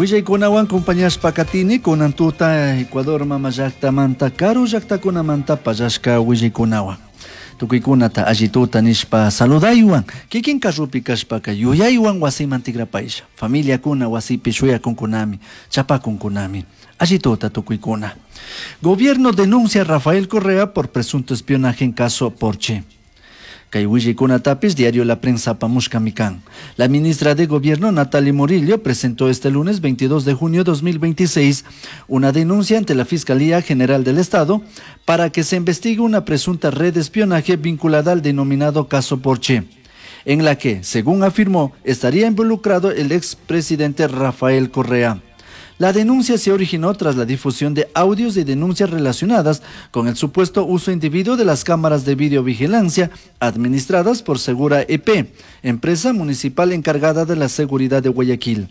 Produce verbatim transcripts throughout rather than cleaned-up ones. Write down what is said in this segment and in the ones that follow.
Willay compañías Pacatini con Antuta Ecuador mama llaqta manta caro llaqta kuna manta payashka Willay Tukuikunata agituta nishpa saludaywan kikin karupi kashpaka yuyaywan wasiman tigrapaycha familia kuna wasipi shuyakunkunami chapakunkunami agituta tukuikuna. Gobierno denuncia a Rafael Correa por presunto espionaje en caso Porsche. Kaiwillikuna tapis diario La Prensa pamushkamikan. La ministra de Gobierno Natalia Morillo presentó este lunes veintidós de junio de dos mil veintiséis una denuncia ante la Fiscalía General del Estado para que se investigue una presunta red de espionaje vinculada al denominado caso Porsche, en la que, según afirmó, estaría involucrado el expresidente Rafael Correa. La denuncia se originó tras la difusión de audios y denuncias relacionadas con el supuesto uso indebido de las cámaras de videovigilancia administradas por Segura E P, empresa municipal encargada de la seguridad de Guayaquil.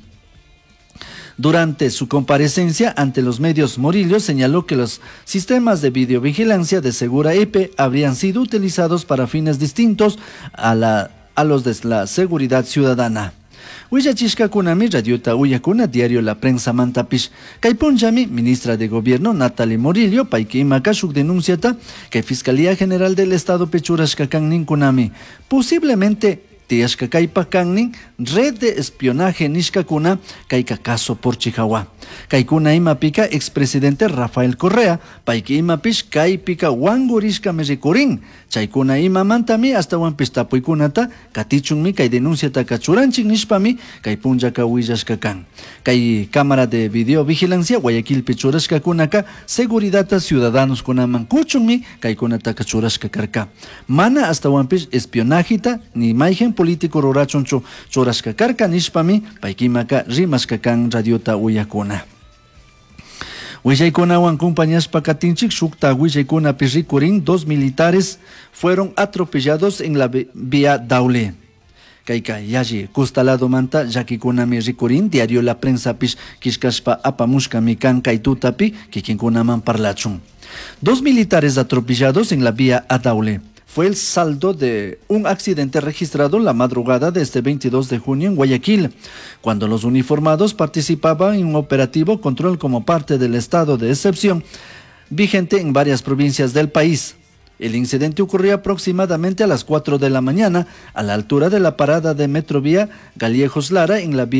Durante su comparecencia ante los medios, Morillo señaló que los sistemas de videovigilancia de Segura E P habrían sido utilizados para fines distintos a, la, a los de la seguridad ciudadana. Huillachishka kunami radiota uyakuna diario La Prensa mantapish. Kaipunjami, ministra de Gobierno Natalia Morillo, paiki makashuk denunciata que Fiscalía General del Estado pechurashka kannin kunami. Posiblemente tiashka kaipa kannin red de espionaje nishkakuna kaika caso Porchijawa. Kaikuna imapika expresidente Rafael Correa, paiki imapish kaipika wangurishka merikurin. Chaykuna ima mantami hasta wanpistapuikunata katichunmi kay denunciata kachuranchik nishpami kay punjaka willashkakan. Kay cámara de videovigilancia Guayaquil pichurashkakunaka seguridad ciudadanos kunaman kuchunmi kaykunata kachurashkakarka. Mana hasta wanpish espionajita ni imagen político rurachoncho churashkakarka nishpami paykimaka rimashkakan radiota uyakuna. Willay-kunawan compañías Pacatinchik, Shukta Willay-kuna Pirrikurin, dos militares fueron atropellados en la vía Daule. Kaika Yaji, Custalado Manta, Yakikunami Rikurin, diario La Prensa Pish, Kishkashpa Apamushka Mikan Kaitutapi, Kikinkunaman Parlachun. Dos militares atropellados en la vía Daule. Fue el saldo de un accidente registrado en la madrugada de este veintidós de junio en Guayaquil, cuando los uniformados participaban en un operativo control como parte del estado de excepción vigente en varias provincias del país. El incidente ocurrió aproximadamente a las cuatro de la mañana a la altura de la parada de Metrovía Gallejos Lara en la vía